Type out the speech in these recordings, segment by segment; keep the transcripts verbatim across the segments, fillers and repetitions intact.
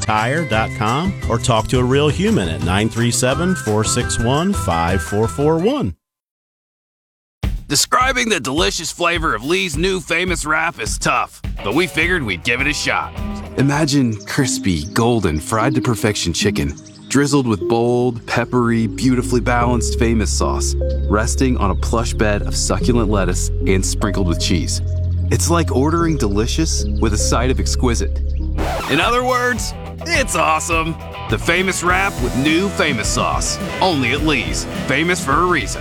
tire dot com or talk to a real human at nine three seven, four six one, five four four one. Describing the delicious flavor of Lee's new famous wrap is tough, but we figured we'd give it a shot. Imagine crispy, golden, fried to perfection chicken, drizzled with bold, peppery, beautifully balanced famous sauce, resting on a plush bed of succulent lettuce and sprinkled with cheese. It's like ordering delicious with a side of exquisite. In other words, it's awesome. The famous wrap with new famous sauce. Only at Lee's. Famous for a reason.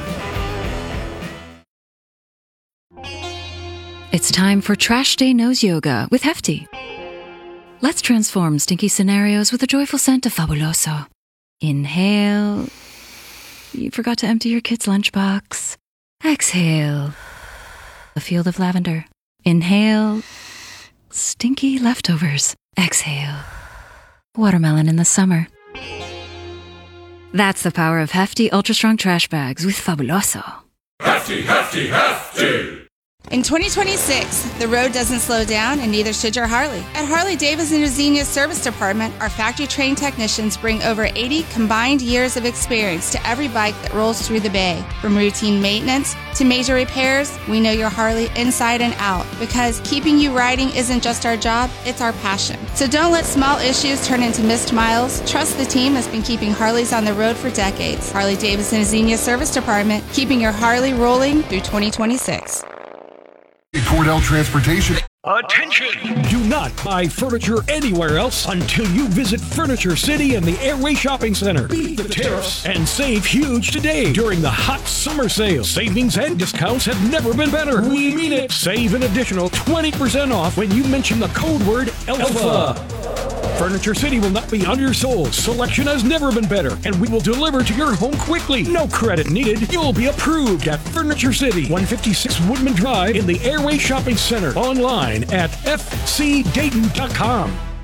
It's time for Trash Day Nose Yoga with Hefty. Let's transform stinky scenarios with a joyful scent of Fabuloso. Inhale. You forgot to empty your kid's lunchbox. Exhale. A field of lavender. Inhale. Stinky leftovers. Exhale. Watermelon in the summer. That's the power of Hefty Ultra Strong Trash Bags with Fabuloso. Hefty, hefty, hefty! In twenty twenty-six, the road doesn't slow down, and neither should your Harley. At Harley-Davidson Xenia Service Department, our factory-trained technicians bring over eighty combined years of experience to every bike that rolls through the bay. From routine maintenance to major repairs, we know your Harley inside and out, because keeping you riding isn't just our job, it's our passion. So don't let small issues turn into missed miles. Trust the team that's been keeping Harleys on the road for decades. Harley-Davidson Xenia Service Department, keeping your Harley rolling through twenty twenty-six. Cordell Transportation. Attention! Do not buy furniture anywhere else until you visit Furniture City and the Airway Shopping Center. Beat the tariffs and save huge today during the hot summer sale. Savings and discounts have never been better. We mean it. Save an additional twenty percent off when you mention the code word Alpha. Furniture City will not be undersold. Selection has never been better, and we will deliver to your home quickly. No credit needed. You'll be approved at Furniture City, one fifty-six Woodman Drive in the Airway Shopping Center. Online at f c dayton dot com.